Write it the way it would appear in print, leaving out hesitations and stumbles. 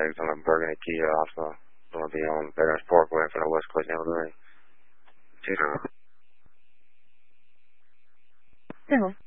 legs on a burgundy Kia Alpha. It'll be on Veterans Parkway in front of West Clayton, Illinois. 20. 对吗？